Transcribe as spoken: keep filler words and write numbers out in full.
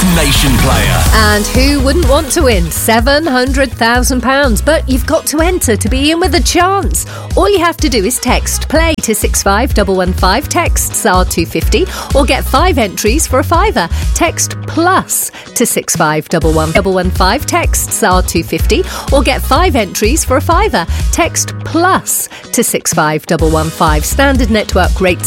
Nation player. And who wouldn't want to win seven hundred thousand pounds? But you've got to enter to be in with a chance. All you have to do is text play to six five one one five, text S A R two fifty, or get five entries for a fiver. Text plus to six five one one one five, text S A R two fifty, or get five entries for a fiver. Text plus to six five one one five. Standard network rates